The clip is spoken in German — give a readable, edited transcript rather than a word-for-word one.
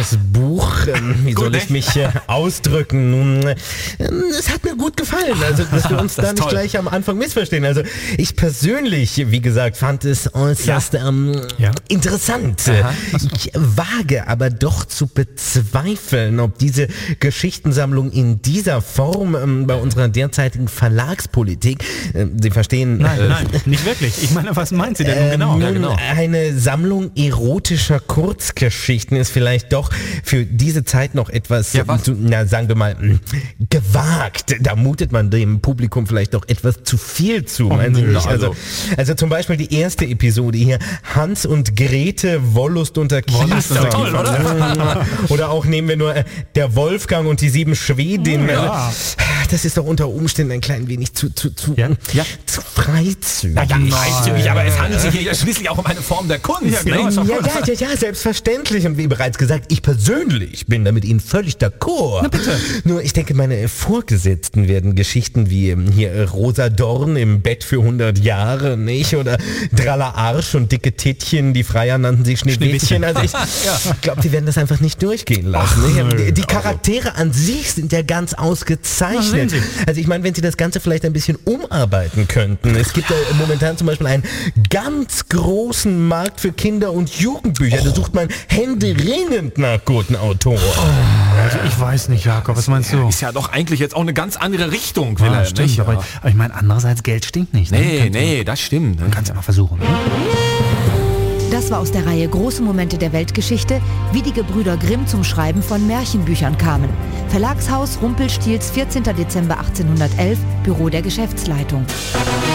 das Buch, wie soll ich mich ausdrücken? Nun, es hat mir gut gefallen, also dass wir uns da nicht gleich am Anfang missverstehen. Also ich persönlich, wie gesagt, fand es äußerst interessant. Ich wage aber doch zu bezweifeln, ob diese Geschichtensammlung in dieser Form bei unserer derzeitigen Verlagspolitik, Sie verstehen... Nein, nicht wirklich. Ich meine, was meint sie denn nun genau? Eine Sammlung erotischer Kurzgeschichten ist vielleicht doch für diese Zeit noch etwas, sagen wir mal, gewagt. Da mutet man dem Publikum vielleicht doch etwas zu viel zu, meinen Sie nicht? Also zum Beispiel die erste Episode hier, Hans und Grete, Wollust unter Kiesern. Toll, oder? Oder auch nehmen wir nur der Wolfgang und die 7 Schwedinnen. Das ist doch unter Umständen ein klein wenig zu freizügig. Freizügig, aber es handelt sich hier schließlich auch um eine Form der Kunst. Ja, selbstverständlich. Und wie bereits gesagt, ich persönlich bin da mit Ihnen völlig d'accord. Na bitte. Nur ich denke, meine Vorgesetzten werden Geschichten wie hier Rosa Dorn im Bett für 100 Jahre, nicht? Oder Dralla Arsch und dicke Tittchen, die Freier nannten sie Schneewittchen. Also ich glaube, die werden das einfach nicht durchgehen lassen. Die Charaktere an sich sind ja ganz ausgezeichnet. Also ich meine, wenn Sie das Ganze vielleicht ein bisschen umarbeiten könnten. Es gibt ja momentan zum Beispiel einen ganz großen Markt für Kinder- und Jugendbücher. Da sucht man händeringend nach guten Autoren. Also ich weiß nicht, Jakob, was meinst du? Ist ja doch eigentlich jetzt auch eine ganz andere Richtung. Stimmt, nicht? aber ich meine, andererseits, Geld stinkt nicht. Nee, das stimmt. Man kann es ja mal versuchen. Das war aus der Reihe Große Momente der Weltgeschichte, wie die Gebrüder Grimm zum Schreiben von Märchenbüchern kamen. Verlagshaus Rumpelstiels, 14. Dezember 1811, Büro der Geschäftsleitung.